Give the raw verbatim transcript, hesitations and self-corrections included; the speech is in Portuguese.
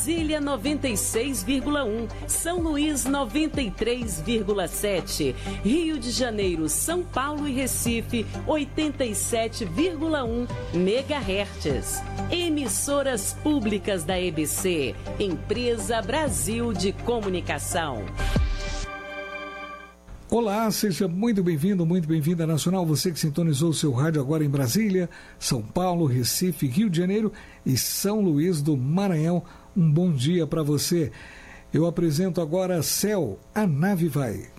Brasília noventa e seis vírgula um, São Luís noventa e três vírgula sete, Rio de Janeiro, São Paulo e Recife oitenta e sete vírgula um megahertz. Emissoras públicas da E B C, Empresa Brasil de Comunicação. Olá, seja muito bem-vindo, muito bem-vinda Nacional, você que sintonizou o seu rádio agora em Brasília, São Paulo, Recife, Rio de Janeiro e São Luís do Maranhão. Um bom dia para você. Eu apresento agora Céu, a nave vai.